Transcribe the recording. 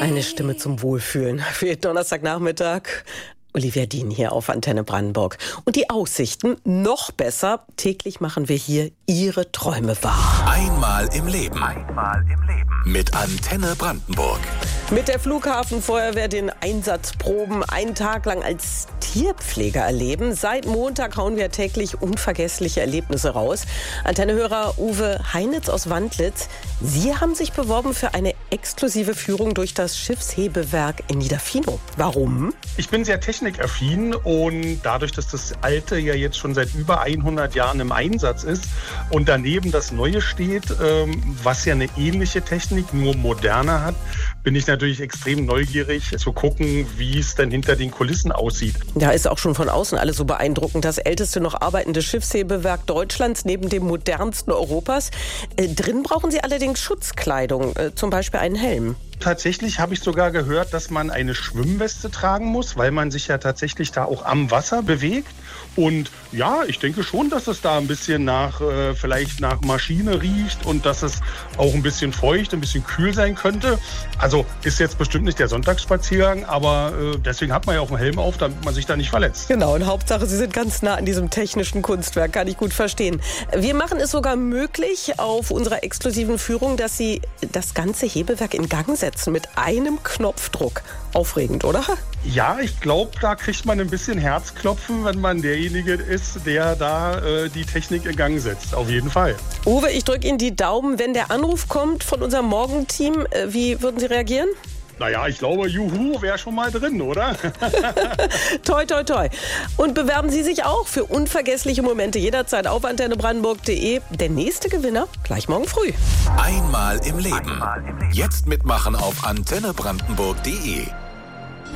Eine Stimme zum Wohlfühlen für Ihr Donnerstagnachmittag. Olivia Dien hier auf Antenne Brandenburg. Und die Aussichten noch besser. Täglich machen wir hier Ihre Träume wahr. Einmal im Leben. Mit Antenne Brandenburg. Mit der Flughafenfeuerwehr den Einsatzproben einen Tag lang als Tierpfleger erleben. Seit Montag hauen wir täglich unvergessliche Erlebnisse raus. Antennehörer Uwe Heinitz aus Wandlitz, Sie haben sich beworben für eine exklusive Führung durch das Schiffshebewerk in Niederfinow. Warum? Ich bin sehr technikaffin und dadurch, dass das Alte ja jetzt schon seit über 100 Jahren im Einsatz ist und daneben das Neue steht, was ja eine ähnliche Technik, nur moderner hat, bin ich natürlich extrem neugierig zu gucken, wie es denn hinter den Kulissen aussieht. Da ist auch schon von außen alles so beeindruckend. Das älteste noch arbeitende Schiffshebewerk Deutschlands neben dem modernsten Europas. Drin brauchen Sie allerdings Schutzkleidung, zum Beispiel einen Helm. Tatsächlich habe ich sogar gehört, dass man eine Schwimmweste tragen muss, weil man sich ja tatsächlich da auch am Wasser bewegt. Und ja, ich denke schon, dass es da ein bisschen vielleicht nach Maschine riecht und dass es auch ein bisschen feucht, ein bisschen kühl sein könnte. Also ist jetzt bestimmt nicht der Sonntagsspaziergang, aber deswegen hat man ja auch einen Helm auf, damit man sich da nicht verletzt. Genau, und Hauptsache, Sie sind ganz nah an diesem technischen Kunstwerk, kann ich gut verstehen. Wir machen es sogar möglich auf unserer exklusiven Führung, dass Sie das ganze Hebewerk in Gang setzen mit einem Knopfdruck. Aufregend, oder? Ja, ich glaube, da kriegt man ein bisschen Herzklopfen, wenn man derjenige ist, der da die Technik in Gang setzt. Auf jeden Fall. Uwe, ich drücke Ihnen die Daumen. Wenn der Anruf kommt von unserem Morgenteam, wie würden Sie reagieren? Naja, ich glaube, juhu, wäre schon mal drin, oder? Toi, toi, toi. Und bewerben Sie sich auch für unvergessliche Momente jederzeit auf antennebrandenburg.de. Der nächste Gewinner gleich morgen früh. Einmal im Leben. Jetzt mitmachen auf antennebrandenburg.de.